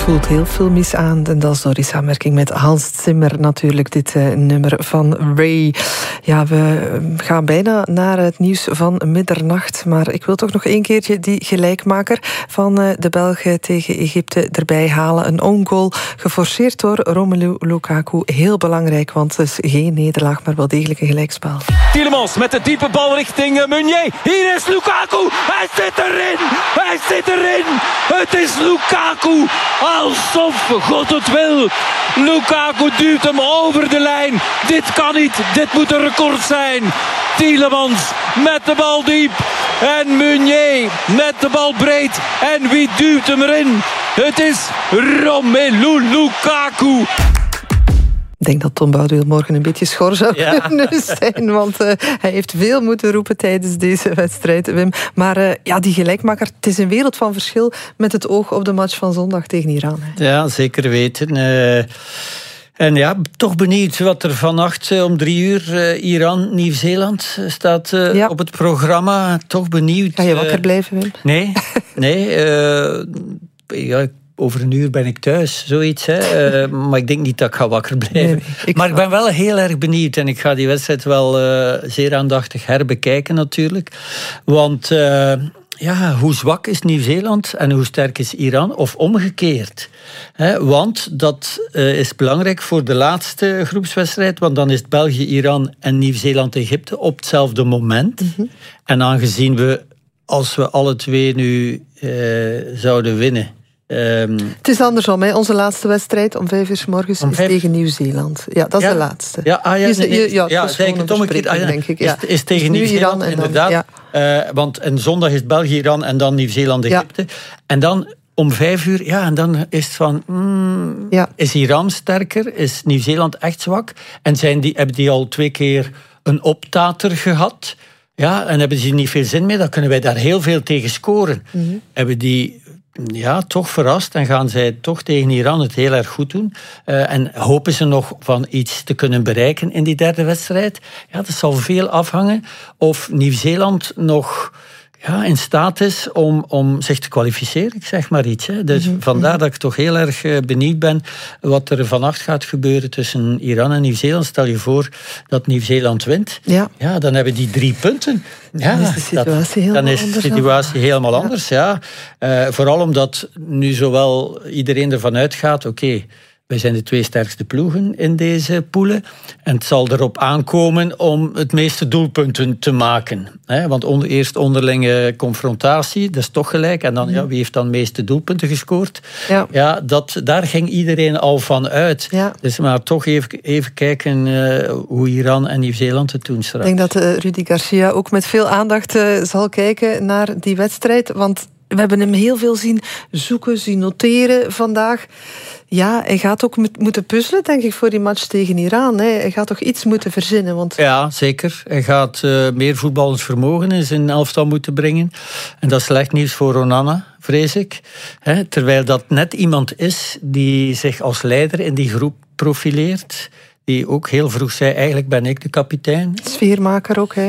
Voelt heel filmisch aan. En dat is door die samenwerking met Hans Zimmer natuurlijk, dit nummer van Ray. Ja, we gaan bijna naar het nieuws van middernacht. Maar ik wil toch nog een keertje die gelijkmaker van de Belgen tegen Egypte erbij halen. Een own goal, geforceerd door Romelu Lukaku. Heel belangrijk, want het is geen nederlaag, maar wel degelijk een gelijkspel. Tielemans met de diepe bal richting Meunier. Hier is Lukaku. Hij zit erin. Hij zit erin. Het is Lukaku. Alsof God het wil. Lukaku duwt hem over de lijn. Dit kan niet. Dit moet een record zijn. Tielemans met de bal diep. En Meunier met de bal breed. En wie duwt hem erin? Het is Romelu Lukaku. Ik denk dat Tom Boudewil morgen een beetje schor zou kunnen zijn, want hij heeft veel moeten roepen tijdens deze wedstrijd, Wim. Maar die gelijkmaker, het is een wereld van verschil met het oog op de match van zondag tegen Iran. Hè. Ja, zeker weten. En ja, toch benieuwd wat er vannacht om 3:00 Iran, Nieuw-Zeeland staat op het programma. Toch benieuwd. Ga je wakker blijven, Wim? Nee. Over een uur ben ik thuis, zoiets. Hè. Maar ik denk niet dat ik ga wakker blijven. Maar ik ben wel heel erg benieuwd. En ik ga die wedstrijd wel zeer aandachtig herbekijken natuurlijk. Want hoe zwak is Nieuw-Zeeland en hoe sterk is Iran? Of omgekeerd. Want dat is belangrijk voor de laatste groepswedstrijd. Want dan is het België, Iran en Nieuw-Zeeland-Egypte op hetzelfde moment. Mm-hmm. En aangezien we, als we alle twee nu zouden winnen... het is andersom, hè. Onze laatste wedstrijd om 5:00 's morgens is tegen Nieuw-Zeeland. Ja, dat is de laatste. Zeg ik het om een keer. Denk ik. Is tegen Nieuw-Zeeland, inderdaad. Ja. Want en zondag is België, Iran en dan Nieuw-Zeeland, Egypte. Ja. En dan om 5:00, en dan is het van... Is Iran sterker? Is Nieuw-Zeeland echt zwak? En hebben die al 2 keer een optater gehad? Ja, en hebben ze niet veel zin meer? Dan kunnen wij daar heel veel tegen scoren. Mm-hmm. Hebben die... toch verrast en gaan zij toch tegen Iran het heel erg goed doen. En hopen ze nog van iets te kunnen bereiken in die derde wedstrijd. Ja, dat zal veel afhangen of Nieuw-Zeeland nog in staat is om zich te kwalificeren. Ik zeg maar iets. Hè. Dus vandaar dat ik toch heel erg benieuwd ben wat er vannacht gaat gebeuren tussen Iran en Nieuw-Zeeland. Stel je voor dat Nieuw-Zeeland wint. Ja, dan hebben die 3 punten. Dan is de situatie helemaal anders. Ja. Vooral omdat nu zowel iedereen ervan uitgaat, wij zijn de 2 sterkste ploegen in deze poelen. En het zal erop aankomen om het meeste doelpunten te maken. Want eerst onderlinge confrontatie, dat is toch gelijk. En dan, wie heeft dan de meeste doelpunten gescoord? Ja, daar ging iedereen al van uit. Ja. Dus maar toch even kijken hoe Iran en Nieuw-Zeeland het doen straks. Ik denk dat Rudy Garcia ook met veel aandacht zal kijken naar die wedstrijd. Want we hebben hem heel veel zien zoeken, zien noteren vandaag. Ja, hij gaat ook moeten puzzelen, denk ik, voor die match tegen Iran. Hij gaat toch iets moeten verzinnen. Want... Ja, zeker. Hij gaat meer voetballend vermogen in zijn elftal moeten brengen. En dat is slecht nieuws voor Onana, vrees ik. Terwijl dat net iemand is die zich als leider in die groep profileert. Die ook heel vroeg zei, eigenlijk ben ik de kapitein. Sfeermaker ook, hè?